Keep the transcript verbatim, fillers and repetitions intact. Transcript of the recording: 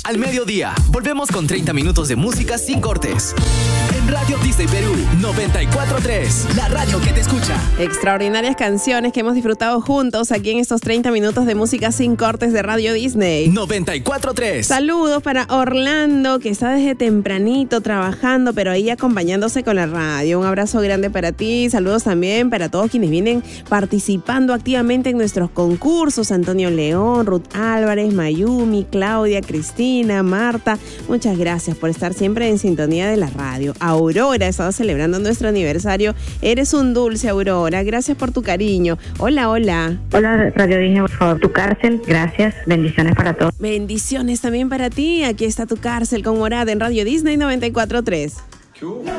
Al mediodía, volvemos con treinta minutos de música sin cortes. En Radio Disney Perú, noventa y cuatro punto tres, la radio que te escucha. Extraordinarias canciones que hemos disfrutado juntos aquí en estos treinta minutos de música sin cortes de Radio Disney. noventa y cuatro punto tres. Saludos para Orlando, que está desde tempranito trabajando, pero ahí acompañándose con la radio. Un abrazo grande para ti. Saludos también para todos quienes vienen participando activamente en nuestros concursos. Antonio León, Ruth Álvarez, Mayumi, Claudia, Cristina, Marta. Muchas gracias por estar siempre en sintonía de la radio. Aurora, estaba celebrando nuestro aniversario. Eres un dulce, Aurora. Gracias por tu cariño. Hola, hola. Hola, Radio Disney, por favor. Tu cárcel, gracias. Bendiciones para todos. Bendiciones también para ti. Aquí está Tu Cárcel con Morada en Radio Disney noventa y cuatro punto tres.